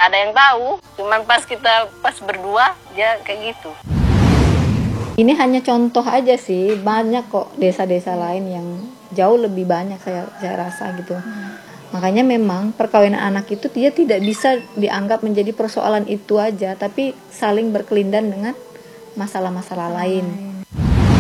ada yang tahu. Cuman pas berdua dia kayak gitu. Ini hanya contoh aja sih, banyak kok desa-desa lain yang jauh lebih banyak saya rasa gitu. Makanya memang perkawinan anak itu dia tidak bisa dianggap menjadi persoalan itu aja, tapi saling berkelindan dengan masalah-masalah lain.